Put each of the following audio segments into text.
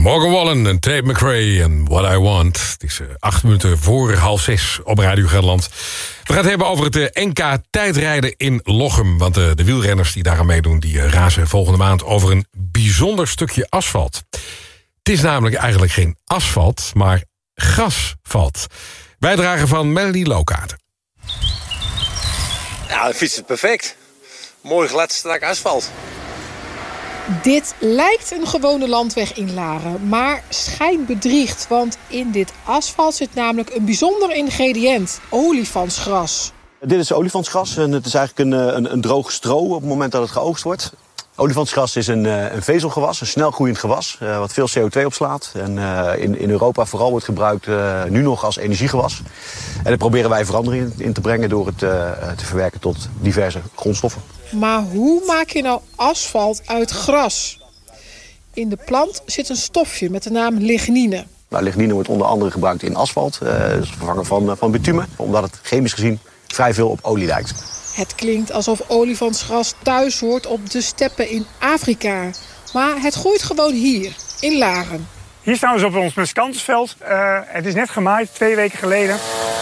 Morgan Wallen en Tate McRae en What I Want. Het is 8 minuten voor 5:30 op Radio Gelderland. We gaan het hebben over het NK tijdrijden in Lochem. Want de wielrenners die daaraan meedoen, die razen volgende maand over een bijzonder stukje asfalt. Het is namelijk eigenlijk geen asfalt, maar grasfalt. Bijdrage van Melanie Lokaarten. Ja, de fiets is perfect. Mooi glad strak asfalt. Dit lijkt een gewone landweg in Laren, maar schijnt bedriegt. Want in dit asfalt zit namelijk een bijzonder ingrediënt: olifantsgras. Dit is olifantsgras en het is eigenlijk een droog stro op het moment dat het geoogst wordt. Olifantsgras is een vezelgewas, een snelgroeiend gewas, wat veel CO2 opslaat. En in Europa vooral wordt gebruikt nu nog als energiegewas. En daar proberen wij verandering in te brengen door het te verwerken tot diverse grondstoffen. Maar hoe maak je nou asfalt uit gras? In de plant zit een stofje met de naam lignine. Nou, lignine wordt onder andere gebruikt in asfalt, dus vervangen van bitumen, omdat het chemisch gezien vrij veel op olie lijkt. Het klinkt alsof olifantsgras thuis hoort op de steppen in Afrika. Maar het groeit gewoon hier, in Laren. Hier staan we dus op ons muzikantenveld. Het is net gemaaid, 2 weken geleden.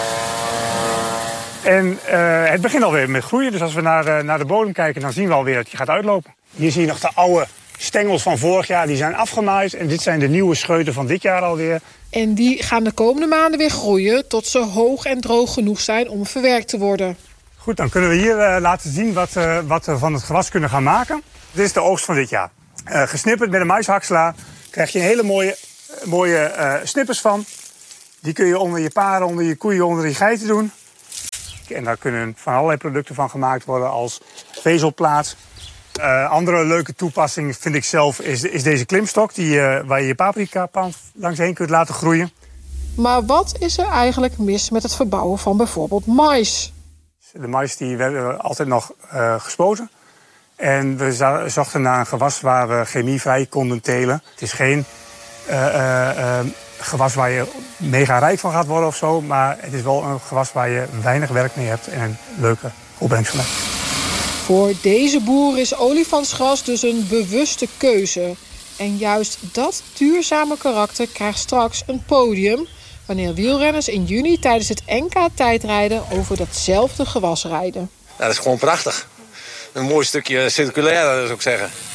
En het begint alweer met groeien. Dus als we naar de bodem kijken, dan zien we alweer dat hij gaat uitlopen. Hier zie je nog de oude stengels van vorig jaar. Die zijn afgemaaid. En dit zijn de nieuwe scheuten van dit jaar alweer. En die gaan de komende maanden weer groeien tot ze hoog en droog genoeg zijn om verwerkt te worden. Goed, dan kunnen we hier laten zien wat we van het gewas kunnen gaan maken. Dit is de oogst van dit jaar. Gesnipperd met een maishakselaar krijg je een hele mooie snippers van. Die kun je onder je paarden, onder je koeien, onder je geiten doen. En daar kunnen van allerlei producten van gemaakt worden als vezelplaat. Andere leuke toepassing vind ik zelf is deze klimstok waar je paprika langs heen kunt laten groeien. Maar wat is er eigenlijk mis met het verbouwen van bijvoorbeeld mais? De mais die werden altijd nog gespoten. En we zochten naar een gewas waar we chemievrij konden telen. Het is geen gewas waar je mega rijk van gaat worden of zo. Maar het is wel een gewas waar je weinig werk mee hebt en een leuke opbrengst mee. Voor deze boer is olifantsgras dus een bewuste keuze. En juist dat duurzame karakter krijgt straks een podium wanneer wielrenners in juni tijdens het NK tijdrijden over datzelfde gewas rijden. Nou, dat is gewoon prachtig. Een mooi stukje circulair, zou ik zeggen.